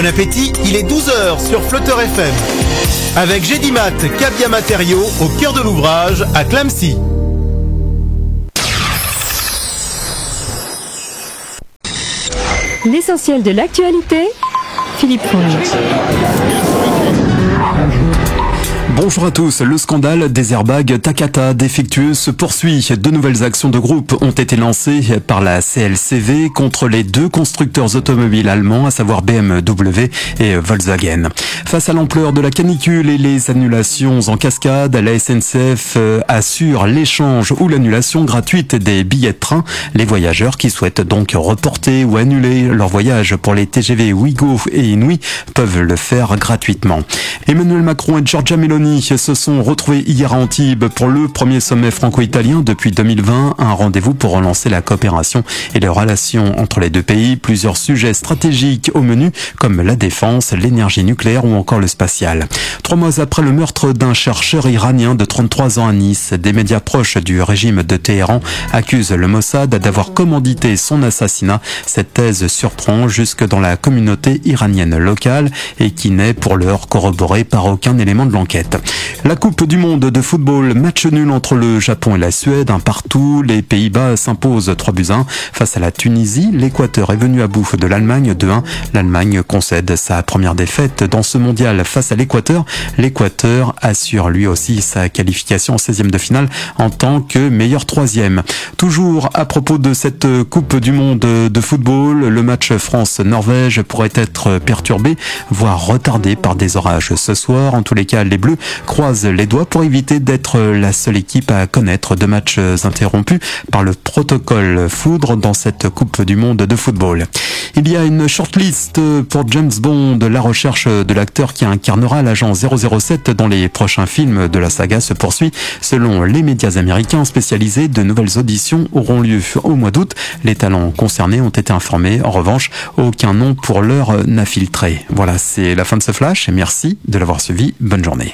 Bon appétit, il est 12h sur Flotteur FM. Avec Gédimat, Cabia Matériaux, au cœur de l'ouvrage, à Clamecy. L'essentiel de l'actualité, Philippe Fournier. Bonjour à tous. Le scandale des airbags Takata défectueux se poursuit. De nouvelles actions de groupe ont été lancées par la CLCV contre les deux constructeurs automobiles allemands, à savoir BMW et Volkswagen. Face à l'ampleur de la canicule et les annulations en cascade, la SNCF assure l'échange ou l'annulation gratuite des billets de train. Les voyageurs qui souhaitent donc reporter ou annuler leur voyage pour les TGV Ouigo et Inouï peuvent le faire gratuitement. Emmanuel Macron et Giorgia Meloni se sont retrouvés hier à Antibes pour le premier sommet franco-italien depuis 2020, un rendez-vous pour relancer la coopération et les relations entre les deux pays. Plusieurs sujets stratégiques au menu, comme la défense, l'énergie nucléaire ou encore le spatial. 3 mois après le meurtre d'un chercheur iranien de 33 ans à Nice, des médias proches du régime de Téhéran accusent le Mossad d'avoir commandité son assassinat. Cette thèse surprend jusque dans la communauté iranienne locale et qui n'est pour l'heure corroborée par aucun élément de l'enquête. La Coupe du Monde de football, match nul entre le Japon et la Suède, un partout. Les Pays-Bas s'imposent 3-1 face à la Tunisie. L'Équateur est venu à bout de l'Allemagne 2-1. L'Allemagne concède sa première défaite dans ce mondial face à l'Équateur. L'Équateur assure lui aussi sa qualification en 16e de finale en tant que meilleur 3e. Toujours à propos de cette Coupe du Monde de football, le match France-Norvège pourrait être perturbé, voire retardé par des orages ce soir. En tous les cas, les Bleus croisent les doigts pour éviter d'être la seule équipe à connaître de matchs interrompus par le protocole foudre dans cette Coupe du Monde de football. Il y a une shortlist pour James Bond. La recherche de l'acteur qui incarnera l'agent 007 dans les prochains films de la saga se poursuit. Selon les médias américains spécialisés, de nouvelles auditions auront lieu au mois d'août. Les talents concernés ont été informés. En revanche, aucun nom pour l'heure n'a filtré. Voilà, c'est la fin de ce flash et merci de l'avoir suivi. Bonne journée.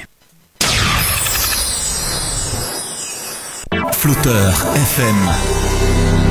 Flotteur FM.